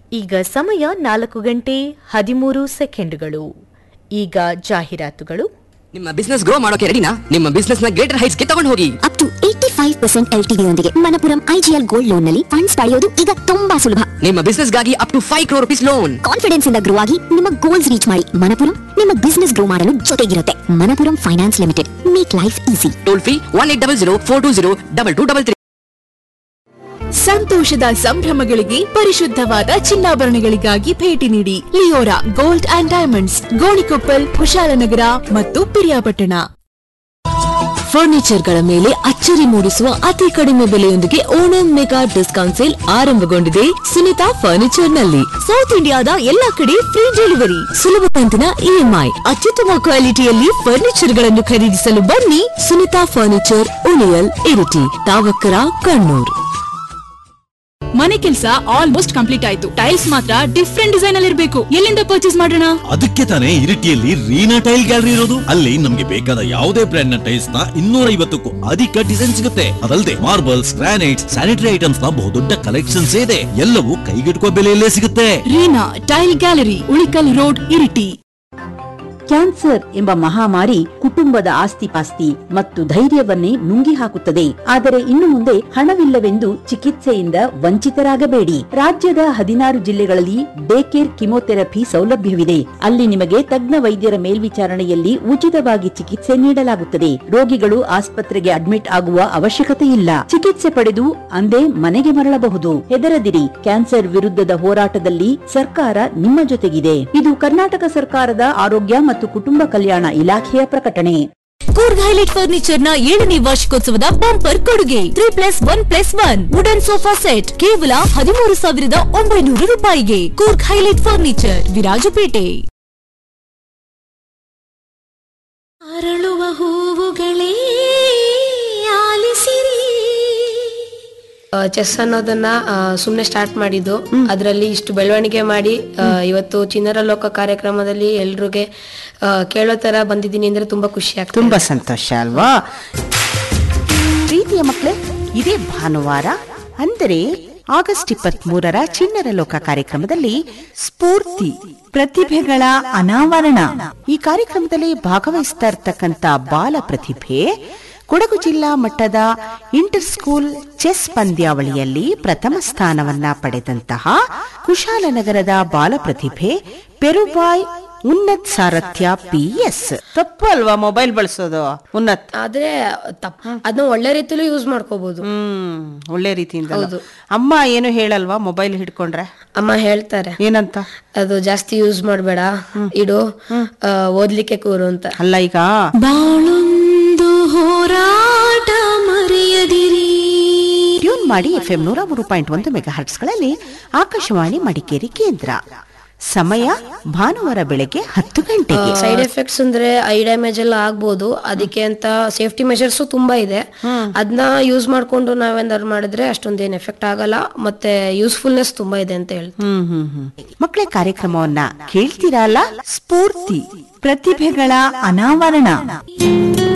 ಈಗ ಸಮಯ 4:13. ಈಗ ಜಾಹೀರಾತುಗಳು. ನಿಮ್ಮ ಬಿಸ್ನೆಸ್ ಗ್ರೋ ಮಾಡೋಕೆ ರೆಡಿನಾ? ನಿಮ್ಮ ಬಿಸ್ನೆಸ್ ನ ಗ್ರೇಟರ್ ಹೈಟ್ಸ್ ಗೆ ತಗೊಂಡು ಹೋಗಿ. ಅಪ್ ಟು 85% LTV ಯೊಂದಿಗೆ ಮಣಪುರಂ IGL ಗೋಲ್ಡ್ ಲೋನ್ ನಲ್ಲಿ ಫಂಡ್ಸ್ ಪಡೆಯೋದು ಈಗ ತುಂಬಾ ಸುಲಭ. ನಿಮ್ಮ ಬಿಸ್ನೆಸ್ ಗಾಗಿ up to 5 crore rupees loan. Confidence ಇಂದ ಗ್ರೋ ಆಗಿ ನಿಮ್ಮ ಗೋಲ್ಸ್ ರೀಚ್ ಮಾಡಿ. ಮಣಪುರಂ ನಿಮ್ಮ ಬಿಸ್ನೆಸ್ ಗ್ರೋ ಮಾಡಲು ಜೊತೆಗಿರುತ್ತೆ. Manappuram finance limited, make life easy. Toll free 1800 420 2223. ಸಂತೋಷದ ಸಂಭ್ರಮಗಳಿಗೆ ಪರಿಶುದ್ಧವಾದ ಚಿನ್ನಾಭರಣಗಳಿಗಾಗಿ ಭೇಟಿ ನೀಡಿ Leora gold and diamonds, Gonikoppal, Kushalnagar ಮತ್ತು ಪಿರಿಯಾಪಟ್ಟಣ. ಫರ್ನಿಚರ್ಗಳ ಮೇಲೆ ಅಚ್ಚರಿ ಮೂಡಿಸುವ ಅತಿ ಕಡಿಮೆ ಬೆಲೆಯೊಂದಿಗೆ ಓಣಂ ಮೆಗಾ ಡಿಸ್ಕೌಂಟ್ ಸೇಲ್ ಆರಂಭಗೊಂಡಿದೆ ಸುನಿತಾ ಫರ್ನಿಚರ್ ನಲ್ಲಿ. ಸೌತ್ ಇಂಡಿಯಾದ ಎಲ್ಲಾ ಕಡೆ ಫ್ರೀ ಡೆಲಿವರಿ, ಸುಲಭ ಕಂತಿನ EMI, ಅತ್ಯುತ್ತಮ ಕ್ವಾಲಿಟಿಯಲ್ಲಿ ಫರ್ನಿಚರ್ ಗಳನ್ನು ಖರೀದಿಸಲು ಬನ್ನಿ. ಸುನಿತಾ ಫರ್ನಿಚರ್, ಉಳಿಯಲ್, ಇರಿಟಿ, ತಾವಕ್ಕರ, ಕಣ್ಣೂರ್. ಮನೆ ಕೆಲಸ ಆಲ್ಮೋಸ್ಟ್ ಕಂಪ್ಲೀಟ್ ಆಯ್ತು. ಟೈಲ್ಸ್ ಮಾತ್ರ ಡಿಫ್ರೆಂಟ್ ಡಿಸೈನ್ ಅಲ್ಲಿ ಇರಬೇಕು. ಎಲ್ಲಿಂದ ಪರ್ಚೇಸ್ ಮಾಡೋಣ? ಅದಕ್ಕೆ ತಾನೇ ಇರಿಟಿಯಲ್ಲಿ ರೀನಾ ಟೈಲ್ ಗ್ಯಾಲರಿ ಇರೋದು. ಅಲ್ಲಿ ನಮ್ಗೆ ಬೇಕಾದ ಯಾವುದೇ ಬ್ರ್ಯಾಂಡ್ ನ ಟೈಲ್ಸ್ ನ 250ಕ್ಕೂ ಅಧಿಕ ಡಿಸೈನ್ ಸಿಗುತ್ತೆ. ಅದಲ್ಲದೆ ಮಾರ್ಬಲ್ಸ್, ಗ್ರಾನೈಟ್ಸ್, ಸ್ಯಾನಿಟರಿ ಐಟಮ್ಸ್ ನ ಬಹುದೊಡ್ಡ ಕಲೆಕ್ಷನ್ಸ್ ಇದೆ. ಎಲ್ಲವೂ ಕೈಗೆಟುಕುವ ಬೆಲೆಯಲ್ಲೇ ಸಿಗುತ್ತೆ. Reena tail gallery, Ulikkal road, Iritty. Cancer ಎಂಬ ಮಹಾಮಾರಿ ಕುಟುಂಬದ ಆಸ್ತಿಪಾಸ್ತಿ ಮತ್ತು ಧೈರ್ಯವನ್ನೇ ನುಂಗಿ ಹಾಕುತ್ತದೆ. ಆದರೆ ಇನ್ನು ಮುಂದೆ ಹಣವಿಲ್ಲವೆಂದು ಚಿಕಿತ್ಸೆಯಿಂದ ವಂಚಿತರಾಗಬೇಡಿ. ರಾಜ್ಯದ 16 ಜಿಲ್ಲೆಗಳಲ್ಲಿ ಡೇ ಕೇರ್ ಕಿಮೋಥೆರಪಿ ಸೌಲಭ್ಯವಿದೆ. ಅಲ್ಲಿ ನಿಮಗೆ ತಜ್ಞ ವೈದ್ಯರ ಮೇಲ್ವಿಚಾರಣೆಯಲ್ಲಿ ಉಚಿತವಾಗಿ ಚಿಕಿತ್ಸೆ ನೀಡಲಾಗುತ್ತದೆ. ರೋಗಿಗಳು ಆಸ್ಪತ್ರೆಗೆ ಅಡ್ಮಿಟ್ ಆಗುವ ಅವಶ್ಯಕತೆ ಇಲ್ಲ. ಚಿಕಿತ್ಸೆ ಪಡೆದು ಅಂದೇ ಮನೆಗೆ ಮರಳಬಹುದು. ಹೆದರದಿರಿ, ಕ್ಯಾನ್ಸರ್ ವಿರುದ್ಧದ ಹೋರಾಟದಲ್ಲಿ ಸರ್ಕಾರ ನಿಮ್ಮ ಜೊತೆಗಿದೆ. ಇದು ಕರ್ನಾಟಕ ಸರ್ಕಾರದ ಆರೋಗ್ಯ ಮತ್ತು ಕುಟುಂಬ ಕಲ್ಯಾಣ ಇಲಾಖೆಯ ಪ್ರಕಟಣೆ. ಕೂರ್ಗ್ ಹೈಲೈಟ್ ಫರ್ನಿಚರ್ ನ 7ನೇ ವಾರ್ಷಿಕೋತ್ಸವದ ಬಂಪರ್ ಕೊಡುಗೆ 3+1+1 ವುಡನ್ ಸೋಫಾ ಸೆಟ್ ಕೇವಲ 13,900 ರೂಪಾಯಿಗೆ. Coorg highlight furniture, Virajpet. ಅರಳುವ ಹೂವುಗಳೇ ಆಲಿಸಿರಿ. Chess ಅನ್ನೋದನ್ನ ಸುಮ್ನೆ ಸ್ಟಾರ್ಟ್ ಮಾಡಿದ್ದು, ಅದರಲ್ಲಿ ಇಷ್ಟು ಬೆಳವಣಿಗೆ ಮಾಡಿ ಇವತ್ತು ಚಿನ್ನರ ಲೋಕ ಕಾರ್ಯಕ್ರಮದಲ್ಲಿ ಎಲ್ರಿಗೆ ಕೇಳೋ ತರ ಬಂದಿದ್ದೀನಿ ಅಂದ್ರೆ ತುಂಬಾ ಖುಷಿ ಆಗ್ತದೆ. ತುಂಬಾ ಸಂತೋಷ ಅಲ್ವಾ? ಪ್ರೀತಿಯ ಮಕ್ಕಳೇ, ಇದೇ ಭಾನುವಾರ ಅಂದರೆ ಆಗಸ್ಟ್ 23ರ ಚಿಣ್ಣರ ಲೋಕ ಕಾರ್ಯಕ್ರಮದಲ್ಲಿ ಸ್ಫೂರ್ತಿ ಪ್ರತಿಭೆಗಳ ಅನಾವರಣ. ಈ ಕಾರ್ಯಕ್ರಮದಲ್ಲಿ ಭಾಗವಹಿಸ್ತಾ ಇರ್ತಕ್ಕಂಥ ಬಾಲ ಪ್ರತಿಭೆ ಕೊಡಗು ಜಿಲ್ಲಾ ಮಟ್ಟದ ಇಂಟರ್ ಸ್ಕೂಲ್ ಚೆಸ್ ಪಂದ್ಯಾವಳಿಯಲ್ಲಿ ಪ್ರಥಮ ಸ್ಥಾನವನ್ನ ಪಡೆದಂತಹ ಕುಶಾಲನಗರದ ಬಾಲ ಪ್ರತಿಭೆ ಪೆರುಬಾಯ್ ಉನ್ನತ್ ಸಾರಥ್ಯ PS. ತಪ್ಪು ಅಲ್ವಾ ಮೊಬೈಲ್ ಬಳಸೋದು? ಉನ್ನತ್ ಆದ್ರೆ ಅದನ್ನ ಒಳ್ಳೆ ರೀತಿಲೂ ಯೂಸ್ ಮಾಡ್ಕೋಬಹುದು. ಒಳ್ಳೆ ರೀತಿಯಿಂದ. ಅಮ್ಮ ಏನು ಹೇಳಲ್ವಾ ಮೊಬೈಲ್ ಹಿಡ್ಕೊಂಡ್ರೆ? ಅಮ್ಮ ಹೇಳ್ತಾರೆ. ಏನಂತ? ಅದು ಜಾಸ್ತಿ ಯೂಸ್ ಮಾಡ್ಬೇಡ, ಇಡು, ಓದ್ಲಿಕ್ಕೆ ಕೂರು ಅಂತ. ಅಲ್ಲ, ಈಗ ಬಾಳೊಂದು ಹೋರಾಟ ಮರೆಯದಿರಿ. ಟ್ಯೂನ್ ಮಾಡಿ FM 103.1 ಮೆಗಾಹರ್ಟ್ಸ್ಗಳಲ್ಲಿ ಆಕಾಶವಾಣಿ ಮಡಿಕೇರಿ ಕೇಂದ್ರ. ಸಮಯ ಭಾನುವಾರ ಬೆಳಗ್ಗೆ 10 ಗಂಟೆಗೆ. ಸೈಡ್ ಎಫೆಕ್ಟ್ಸ್ ಅಂದ್ರೆ ಐ ಡ್ಯಾಮೇಜ್ ಎಲ್ಲ ಆಗ್ಬೋದು. ಅದಕ್ಕೆ ಅಂತ ಸೇಫ್ಟಿ ಮೆಷರ್ಸ್ ತುಂಬಾ ಇದೆ. ಅದನ್ನ ಯೂಸ್ ಮಾಡ್ಕೊಂಡು ನಾವೇನಾದ್ರು ಮಾಡಿದ್ರೆ ಅಷ್ಟೊಂದೇನು ಎಫೆಕ್ಟ್ ಆಗಲ್ಲ, ಮತ್ತೆ ಯೂಸ್ಫುಲ್ನೆಸ್ ತುಂಬಾ ಇದೆ ಅಂತ ಹೇಳ್ತೀವಿ. ಮಕ್ಕಳ ಕಾರ್ಯಕ್ರಮವನ್ನ ಕೇಳ್ತೀರಲ್ಲ, ಸ್ಫೂರ್ತಿ ಪ್ರತಿಭೆಗಳ ಅನಾವರಣ.